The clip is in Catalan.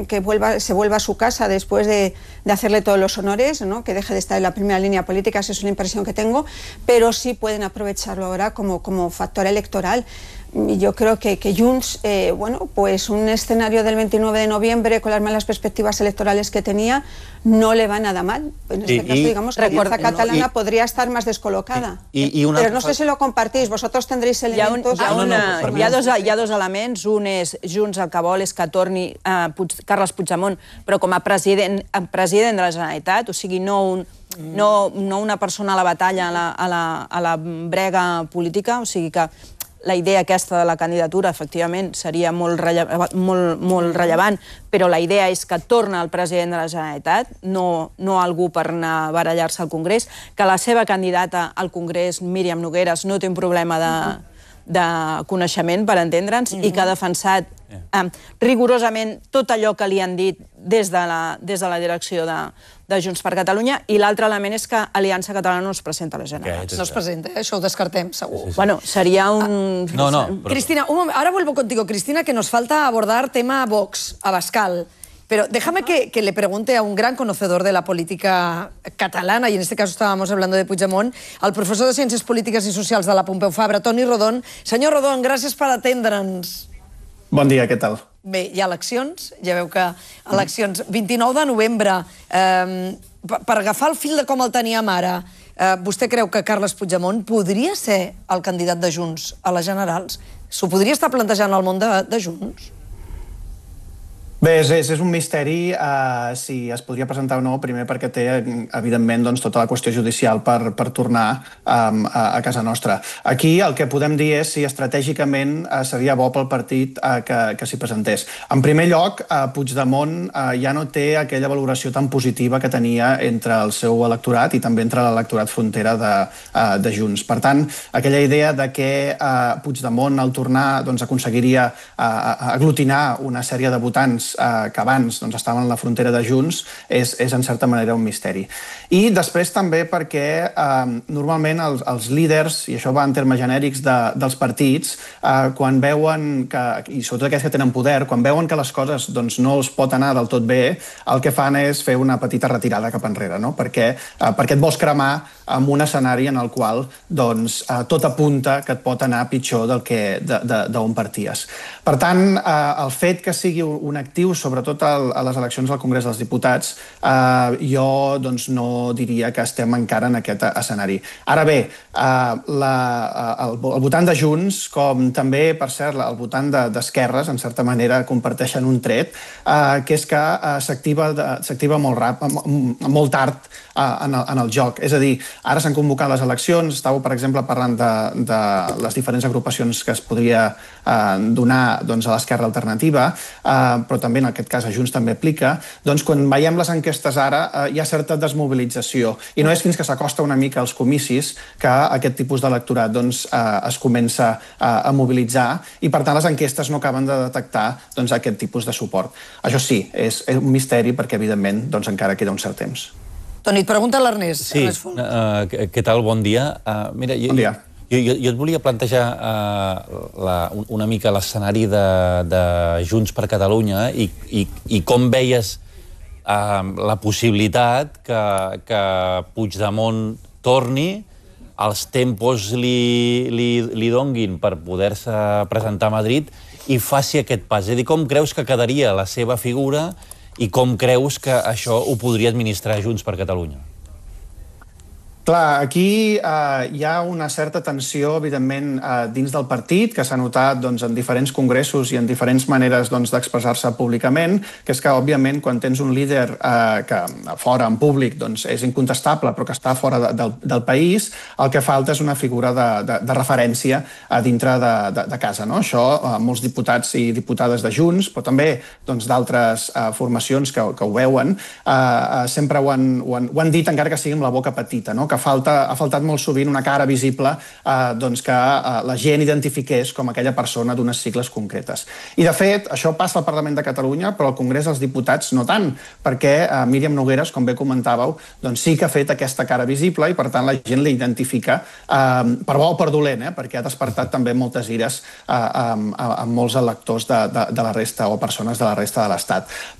se vuelva a su casa después de hacerle todos los honores, ¿no? Que deje de estar en la primera línea política, esa es una impresión que tengo, pero sí pueden aprovecharlo ahora como factor electoral. Y yo creo que Junts, pues un escenario del 29 de noviembre con las malas perspectivas electorales que tenía, no le va nada mal. En este caso, digamos, la alianza catalana podría estar más descolocada. Però no sé si lo compartís, vosotros tendréis elementos... Hi ha dos elements. Un és, Junts el que vol és que torni Carles Puigdemont, però com a president de la Generalitat, o sigui, no una persona a la batalla, a la brega política, o sigui que la idea aquesta de la candidatura, efectivament, seria molt rellevant, però la idea és que torna el president de la Generalitat, no algú per anar a barallar-se al Congrés, que la seva candidata al Congrés, Míriam Nogueras, no té un problema de coneixement, per entendre'ns, i que ha defensat rigorosament tot allò que li han dit des de la direcció de Junts per Catalunya, i l'altre element és que Aliança Catalana no es presenta a les Generals. No es presenta, això ho descartem, segur. Bueno, sería un... Cristina, un momento, ahora vuelvo contigo, Cristina, que nos falta abordar tema Vox, Abascal. Pero déjame que le pregunte a un gran conocedor de la política catalana, y en este caso estábamos hablando de Puigdemont, al professor de Ciències Polítiques i Socials de la Pompeu Fabra, Toni Rodon. Senyor Rodon, gràcies per atendre'ns. Bon dia, què tal? Bé, hi ha eleccions, ja veu que eleccions. 29 de novembre, per agafar el fil de com el teníem ara, vostè creu que Carles Puigdemont podria ser el candidat de Junts a les Generals? S'ho podria estar plantejant al món de Junts? Bé, és un misteri si es podria presentar o no, primer perquè té, evidentment, tota la qüestió judicial per tornar a casa nostra. Aquí el que podem dir és si estratègicament seria bo pel partit que s'hi presentés. En primer lloc, Puigdemont ja no té aquella valoració tan positiva que tenia entre el seu electorat i també entre l'electorat frontera de Junts. Per tant, aquella idea de que Puigdemont, al tornar, aconseguiria aglutinar una sèrie de votants que abans estaven a la frontera de Junts, és en certa manera un misteri. I després també perquè normalment els líders, i això va en termes genèrics dels partits, quan veuen, i sobretot aquells que tenen poder, quan veuen que les coses no els pot anar del tot bé, el que fan és fer una petita retirada cap enrere, perquè et vols cremar en un escenari en el qual tot apunta que et pot anar pitjor d'on parties. Per tant, el fet que sigui un actiu, sobretot a les eleccions al Congrés dels Diputats, jo no diria que estem encara en aquest escenari. Ara bé, el votant de Junts, com també, per cert, el votant d'esquerres, en certa manera, comparteixen un tret, que és que s'activa molt tard en el joc. És a dir, ara s'han convocat les eleccions, estàveu, per exemple, parlant de les diferents agrupacions que es podria donar a l'esquerra alternativa, però també en aquest cas a Junts també aplica, doncs quan veiem les enquestes ara hi ha certa desmobilització i no és fins que s'acosta una mica als comicis que aquest tipus d'electorat es comença a mobilitzar i per tant les enquestes no acaben de detectar aquest tipus de suport. Això sí, és un misteri perquè evidentment encara queda un cert temps. Toni, et pregunta l'Ernest. Sí, què tal? Bon dia. Mira, bon dia. Jo et volia plantejar una mica l'escenari de Junts per Catalunya i com veies la possibilitat que Puigdemont torni, els tempos li donguin per poder-se presentar a Madrid i faci aquest pas. És a dir, com creus que quedaria la seva figura i com creus que això ho podria administrar Junts per Catalunya? Clar, aquí hi ha una certa tensió, evidentment, dins del partit, que s'ha notat en diferents congressos i en diferents maneres d'expressar-se públicament, que és que, òbviament, quan tens un líder que fora, en públic, és incontestable, però que està fora del país, el que falta és una figura de referència dintre de casa. Això, molts diputats i diputades de Junts, però també d'altres formacions que ho veuen, sempre ho han dit, encara que sigui amb la boca petita, que ha faltat molt sovint una cara visible que la gent identifiqués com aquella persona d'unes sigles concretes. I, de fet, això passa al Parlament de Catalunya, però al Congrés dels Diputats no tant, perquè Míriam Nogueras, com bé comentàveu, sí que ha fet aquesta cara visible i, per tant, la gent l'identifica per bo o per dolent, perquè ha despertat també moltes ires a molts electors de la resta o persones de la resta de l'Estat.